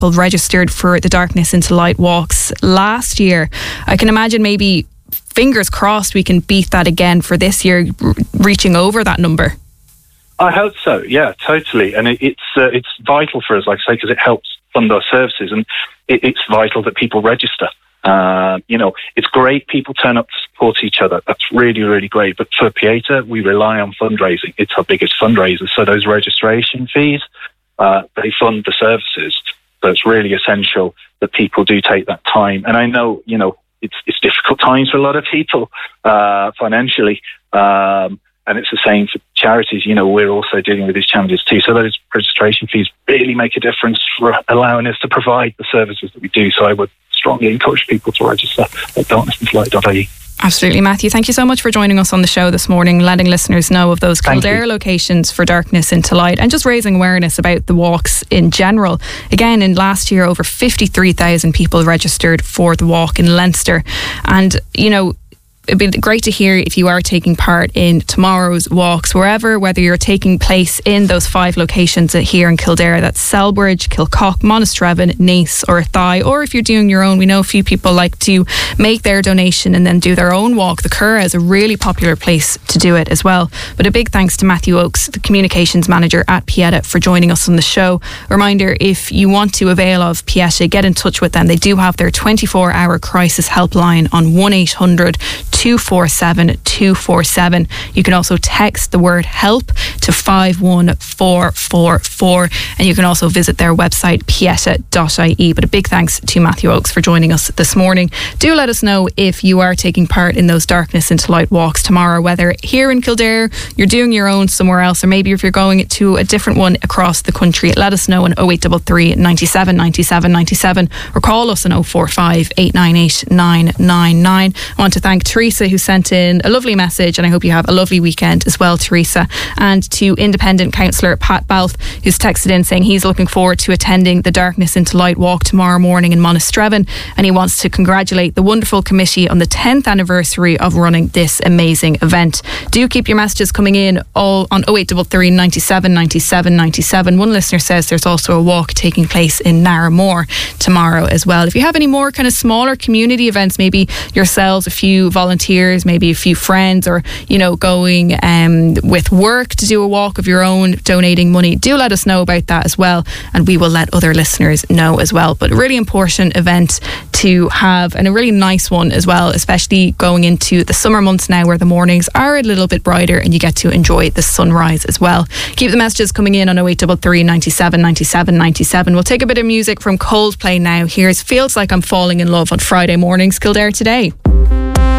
registered for the Darkness into Light walks last year. I can imagine, maybe fingers crossed, we can beat that again for this year, reaching over that number. I hope so. Yeah, totally. And it's vital for us, like I say, because it helps fund our services, and it's vital that people register. It's great people turn up to support each other. That's really, really great. But for Pieta, we rely on fundraising. It's our biggest fundraiser. So those registration fees, they fund the services. So it's really essential that people do take that time. And I know, it's difficult times for a lot of people financially. And it's the same for charities. We're also dealing with these challenges too. So those registration fees really make a difference for allowing us to provide the services that we do. So I would strongly encourage people to register at darknessintolight.ie. Absolutely, Matthew. Thank you so much for joining us on the show this morning, letting listeners know of those Kildare locations for Darkness into Light, and just raising awareness about the walks in general. Again, in last year, over 53,000 people registered for the walk in Leinster. And, it'd be great to hear if you are taking part in tomorrow's walks, whether you're taking place in those 5 locations here in Kildare. That's Selbridge, Kilcock, Monastrevin, Naas or Athy. Or if you're doing your own, we know a few people like to make their donation and then do their own walk. The Curragh is a really popular place to do it as well. But a big thanks to Matthew Oakes, the communications manager at Pieta, for joining us on the show. A reminder, if you want to avail of Pieta, get in touch with them. They do have their 24-hour crisis helpline on 1800 247 247. You can also text the word help to 51444, and you can also visit their website pieta.ie. But a big thanks to Matthew Oakes for joining us this morning. Do let us know if you are taking part in those Darkness into Light walks tomorrow, whether here in Kildare, you're doing your own somewhere else, or maybe if you're going to a different one across the country. Let us know on 0833 97 97 97 or call us on 045 898 999. I want to thank Teresa, who sent in a lovely message, and I hope you have a lovely weekend as well, Teresa. And to Independent Councillor Pat Balth, who's texted in saying he's looking forward to attending the Darkness into Light walk tomorrow morning in Monastrevin, and he wants to congratulate the wonderful committee on the 10th anniversary of running this amazing event. Do keep your messages coming in, all on 0833 97 97 97. One listener says there's also a walk taking place in Narramore tomorrow as well. If you have any more kind of smaller community events, maybe yourselves, a few volunteers, maybe a few friends, or going with work to do a walk of your own, donating money, do let us know about that as well, and we will let other listeners know as well. But a really important event to have, and a really nice one as well, especially going into the summer months now, where the mornings are a little bit brighter and you get to enjoy the sunrise as well. Keep the messages coming in on 0833 97 97 97. We'll take a bit of music from Coldplay now. Here's Feels Like I'm Falling in Love on Friday mornings Kildare Today.